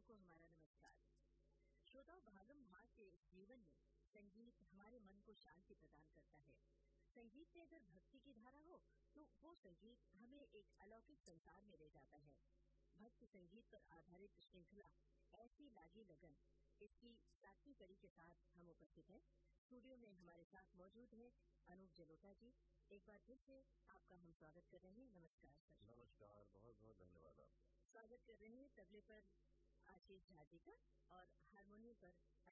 को हमारा नमस्कार। श्रोताओं, भागम भाग के इस जीवन में संगीत हमारे मन को शांति प्रदान करता है। संगीत में अगर भक्ति की धारा हो तो वो संगीत हमें एक अलौकिक संसार में ले जाता है। भक्ति संगीत पर आधारित श्रृंखला ऐसी लागी लगन, इसकी 7वीं कड़ी के साथ हम उपस्थित हैं। स्टूडियो में हमारे साथ मौजूद है अनूप जलोटा जी। एक बार फिर से आपका हम स्वागत कर रहे हैं। नमस्कार सर। नमस्कार, बहुत बहुत धन्यवाद आपका। स्वागत कर रहे हैं तबले पर आशीष झा जी का और हारमोनियम पर